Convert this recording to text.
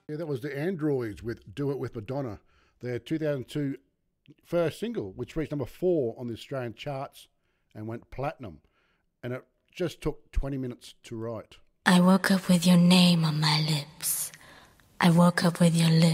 Yeah, that was the Androids with "Do It with Madonna," their 2002 first single, which reached number 4 on the Australian charts and went platinum. And it just took 20 minutes to write. I woke up with your name on my lips. I woke up with your lips